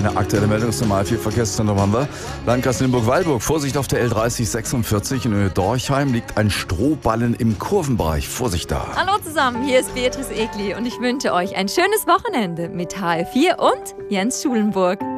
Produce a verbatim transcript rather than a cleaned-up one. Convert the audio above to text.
eine aktuelle Meldung zum A F vier Verkehrszentrum haben wir. Landkreis Limburg-Weilburg, Vorsicht auf der L dreißig sechsundvierzig in Höhe Dorchheim liegt ein Strohballen im Kurvenbereich. Vorsicht da. Hallo zusammen, hier ist Beatrice Egli und ich wünsche euch ein schönes Wochenende mit H F vier und Jens Schulenburg.